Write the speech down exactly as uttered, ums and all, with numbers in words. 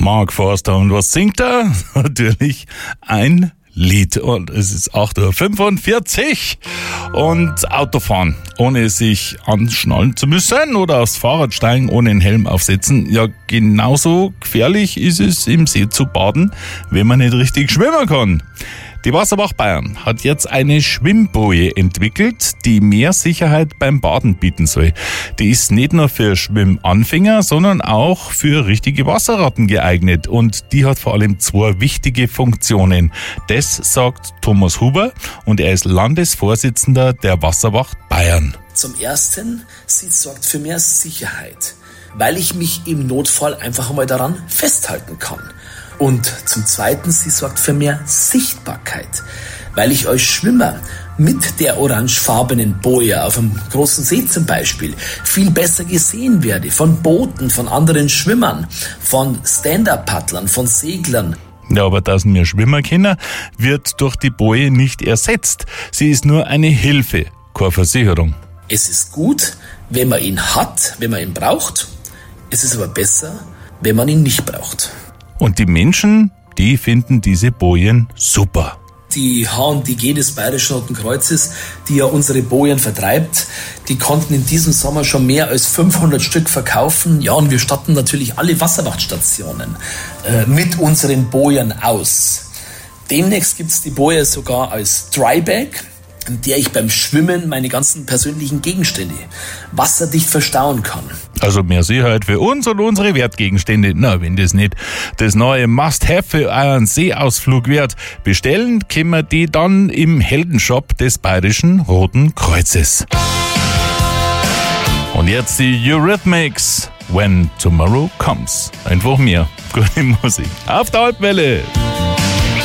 Mark Forster. Und was singt er? Natürlich ein Lied. Und es ist acht Uhr fünfundvierzig. Und Autofahren, ohne sich anschnallen zu müssen oder aufs Fahrrad steigen, ohne einen Helm aufsetzen. Ja, genauso gefährlich ist es, im See zu baden, wenn man nicht richtig schwimmen kann. Die Wasserwacht Bayern hat jetzt eine Schwimmboje entwickelt, die mehr Sicherheit beim Baden bieten soll. Die ist nicht nur für Schwimmanfänger, sondern auch für richtige Wasserratten geeignet. Und die hat vor allem zwei wichtige Funktionen. Das sagt Thomas Huber und er ist Landesvorsitzender der Wasserwacht Bayern. Zum Ersten, sie sorgt für mehr Sicherheit, weil ich mich im Notfall einfach mal daran festhalten kann. Und zum Zweiten, sie sorgt für mehr Sichtbarkeit, weil ich als Schwimmer mit der orangefarbenen Boje auf einem großen See zum Beispiel viel besser gesehen werde von Booten, von anderen Schwimmern, von Stand-Up-Paddlern, von Seglern. Ja, aber dass wir schwimmen können, wird durch die Boje nicht ersetzt. Sie ist nur eine Hilfe, keine Versicherung. Es ist gut, wenn man ihn hat, wenn man ihn braucht. Es ist aber besser, wenn man ihn nicht braucht. Und die Menschen, die finden diese Bojen super. Die H und D G des Bayerischen Roten Kreuzes, die ja unsere Bojen vertreibt, die konnten in diesem Sommer schon mehr als fünfhundert Stück verkaufen. Ja, und wir statten natürlich alle Wasserwachtstationen äh, mit unseren Bojen aus. Demnächst gibt's die Boje sogar als Drybag, in der ich beim Schwimmen meine ganzen persönlichen Gegenstände wasserdicht verstauen kann. Also mehr Sicherheit für uns und unsere Wertgegenstände. Na, wenn das nicht das neue Must-Have für euren Seeausflug wird, bestellen können wir die dann im Heldenshop des Bayerischen Roten Kreuzes. Und jetzt die Eurythmics. When Tomorrow Comes. Einfach mehr gute Musik. Auf der Alpwelle.